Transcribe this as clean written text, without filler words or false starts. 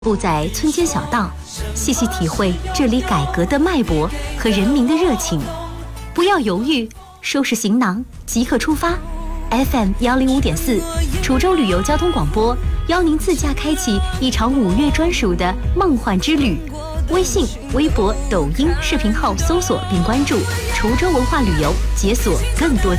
步在村间小道，细细体会这里改革的脉搏和人民的热情。不要犹豫，收拾行囊，即刻出发。FM105.4，滁州旅游交通广播，邀您自驾开启一场5月专属的梦幻之旅。微信、微博、抖音视频号搜索并关注滁州文化旅游，解锁更多